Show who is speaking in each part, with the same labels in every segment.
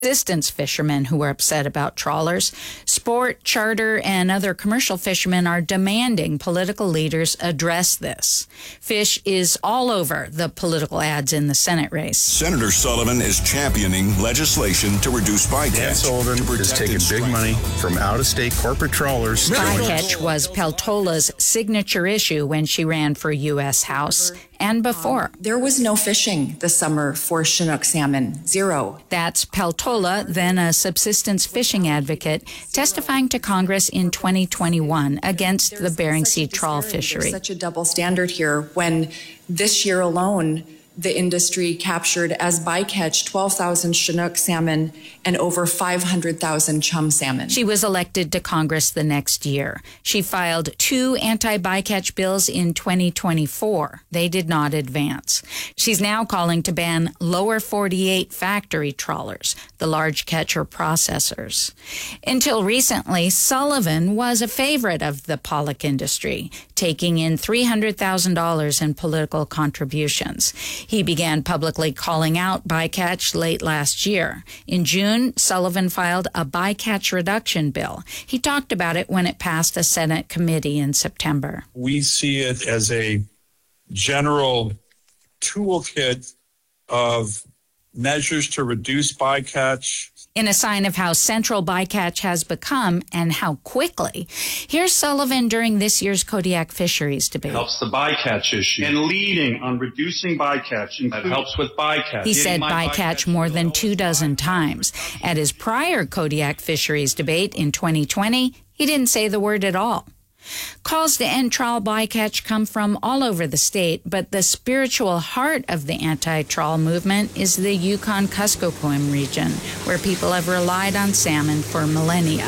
Speaker 1: subsistence fishermen who are upset about trawlers. Sport, charter, and other commercial fishermen are demanding political leaders address this. Fish is all over the political ads in the Senate race.
Speaker 2: Senator Sullivan is championing legislation to reduce bycatch.
Speaker 3: Dan Sullivan is taking big money from out-of-state corporate trawlers.
Speaker 1: Bycatch was Peltola's signature issue when she ran for U.S. House and before.
Speaker 4: There was no fishing this summer for Chinook salmon. Zero.
Speaker 1: That's Peltola, then a subsistence fishing advocate, testifying to Congress in 2021 against the Bering Sea trawl fishery.
Speaker 4: There's such a double standard here when this year alone, the industry captured as bycatch 12,000 Chinook salmon and over 500,000 chum salmon.
Speaker 1: She was elected to Congress the next year. She filed 2 anti-bycatch bills in 2024. They did not advance. She's now calling to ban lower 48 factory trawlers, the large catcher processors. Until recently, Sullivan was a favorite of the pollock industry, taking in $300,000 in political contributions. He began publicly calling out bycatch late last year. In June, Sullivan filed a bycatch reduction bill. He talked about it when it passed a Senate committee in September.
Speaker 5: We see it as a general toolkit of measures to reduce bycatch.
Speaker 1: In a sign of how central bycatch has become and how quickly, here's Sullivan during this year's Kodiak fisheries debate.
Speaker 6: Helps the bycatch issue and leading on reducing bycatch. That helps with bycatch.
Speaker 1: He said bycatch more than 24 times. At his prior Kodiak fisheries debate in 2020, he didn't say the word at all. Calls to end trawl bycatch come from all over the state, but the spiritual heart of the anti-trawl movement is the Yukon-Kuskokwim region, where people have relied on salmon for millennia.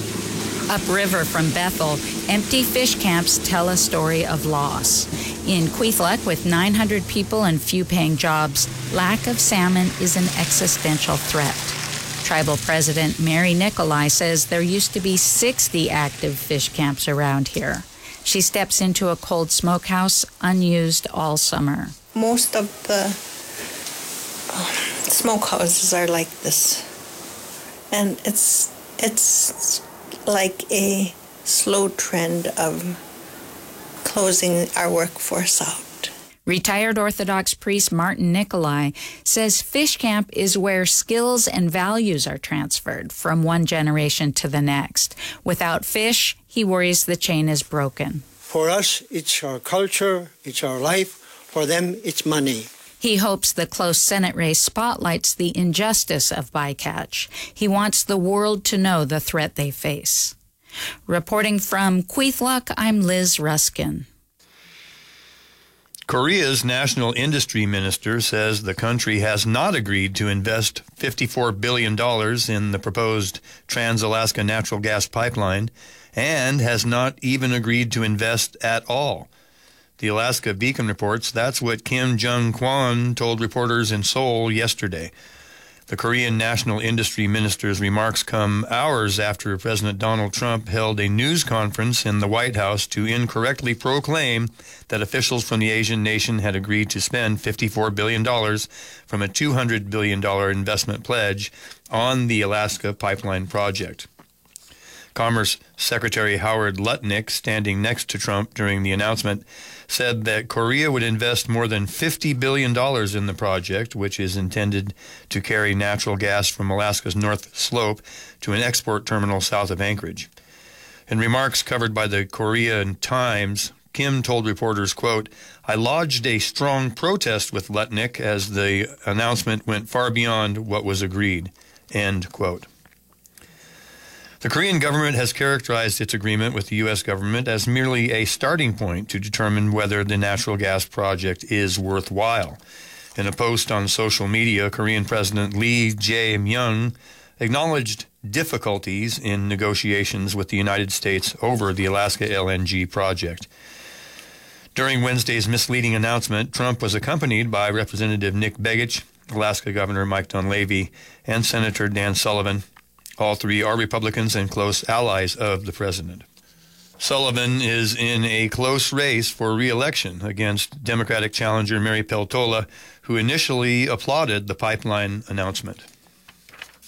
Speaker 1: Upriver from Bethel, empty fish camps tell a story of loss. In Kwethluk, with 900 people and few paying jobs, lack of salmon is an existential threat. Tribal President Mary Nicolai says there used to be 60 active fish camps around here. She steps into a cold smokehouse, unused all summer.
Speaker 7: Most of the smokehouses are like this. And it's like a slow trend of closing our workforce out.
Speaker 1: Retired Orthodox priest Martin Nicolai says fish camp is where skills and values are transferred from one generation to the next. Without fish, he worries the chain is broken.
Speaker 8: For us, it's our culture, it's our life. For them, it's money.
Speaker 1: He hopes the close Senate race spotlights the injustice of bycatch. He wants the world to know the threat they face. Reporting from Kwethluk, I'm Liz Ruskin.
Speaker 9: Korea's national industry minister says the country has not agreed to invest $54 billion in the proposed Trans-Alaska natural gas pipeline and has not even agreed to invest at all. The Alaska Beacon reports that's what Kim Jung-kwon told reporters in Seoul yesterday. The Korean national industry minister's remarks come hours after President Donald Trump held a news conference in the White House to incorrectly proclaim that officials from the Asian nation had agreed to spend $54 billion from a $200 billion investment pledge on the Alaska pipeline project. Commerce Secretary Howard Lutnick, standing next to Trump during the announcement, said that Korea would invest more than $50 billion in the project, which is intended to carry natural gas from Alaska's North Slope to an export terminal south of Anchorage. In remarks covered by the Korean Times, Kim told reporters, quote, "I lodged a strong protest with Lutnick as the announcement went far beyond what was agreed," end quote. The Korean government has characterized its agreement with the U.S. government as merely a starting point to determine whether the natural gas project is worthwhile. In a post on social media, Korean President Lee Jae-myung acknowledged difficulties in negotiations with the United States over the Alaska LNG project. During Wednesday's misleading announcement, Trump was accompanied by Representative Nick Begich, Alaska Governor Mike Dunleavy, and Senator Dan Sullivan. All three are Republicans and close allies of the president. Sullivan is in a close race for re-election against Democratic challenger Mary Peltola, who initially applauded the pipeline announcement.